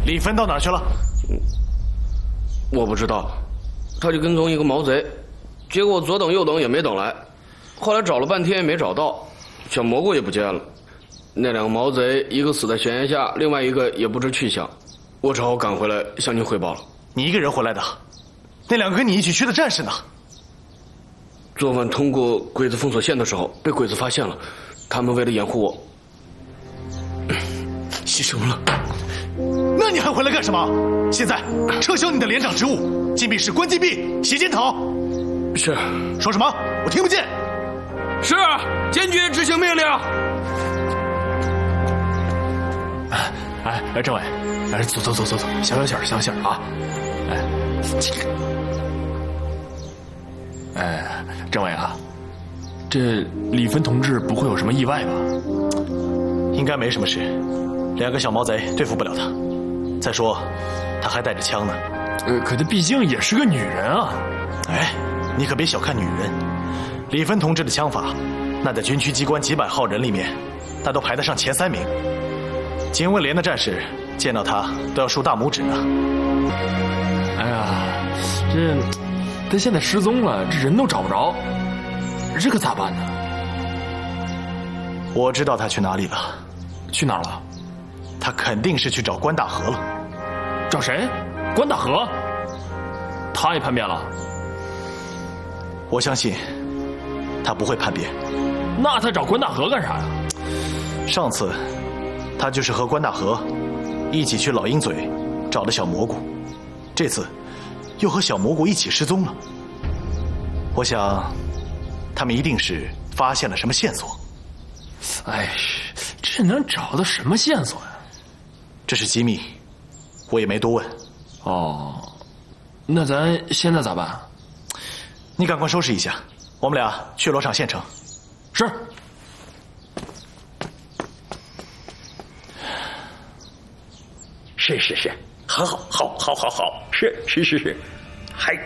李芬到哪儿去了？ 我不知道，他就跟踪一个毛贼，结果左等右等也没等来，后来找了半天也没找到，小蘑菇也不见了。那两个毛贼，一个死在悬崖下，另外一个也不知去向，我只好赶回来向您汇报了。 你一个人回来的？那两个跟你一起去的战士呢？ 昨晚通过鬼子封锁线的时候，被鬼子发现了，他们为了掩护我，牺牲了。 那你还回来干什么？现在撤销你的连长职务，禁闭室关禁闭，写检讨。 是。 说什么？我听不见。 是，坚决执行命令。 政委，走，消消气儿啊！政委啊，这李芬同志不会有什么意外吧？ 应该没什么事，两个小毛贼对付不了他。再说，他还带着枪呢。 可他毕竟也是个女人啊。 哎，你可别小看女人。李芬同志的枪法，那在军区机关几百号人里面，那都排得上前3名。警卫连的战士见到他都要竖大拇指呢。 哎呀，他现在失踪了，这人都找不着，这可咋办呢？ 我知道他去哪里了。 去哪儿了？ 他肯定是去找关大河了。 找谁？关大河？他也叛变了？ 我相信他不会叛变。 那他找关大河干啥呀？ 上次他就是和关大河一起去老鹰嘴找的小蘑菇，这次又和小蘑菇一起失踪了。我想他们一定是发现了什么线索。 哎，这能找到什么线索呀？ 这是机密，我也没多问。 哦，那咱现在咋办？ 你赶快收拾一下，我们俩去罗场县城。 是。 是，好，是，嗨，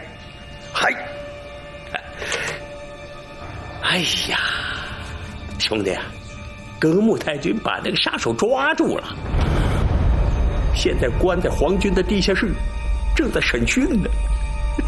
哎呀，兄弟啊，格木太君把那个杀手抓住了，现在关在皇军的地下室，正在审讯呢。